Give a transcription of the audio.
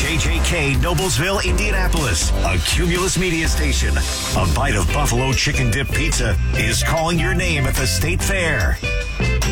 KJJK Noblesville, Indianapolis, a Cumulus media station. A bite of buffalo chicken dip pizza is calling your name at the State Fair.